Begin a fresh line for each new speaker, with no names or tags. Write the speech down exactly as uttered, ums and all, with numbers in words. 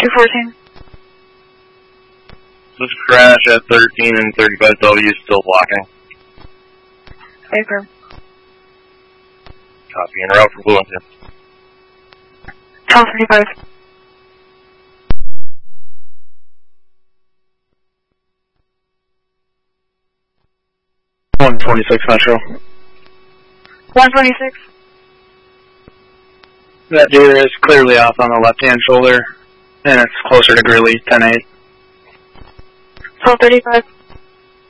two fourteen.
This crash at thirteen and thirty-five W still blocking.
Paper.
Copy, en route for Bloomington.
twelve thirty-five.
one twenty-six Metro.
one twenty-six.
That deer is clearly off on the left-hand shoulder, and it's closer to Greeley, ten eight.
twelve thirty-five.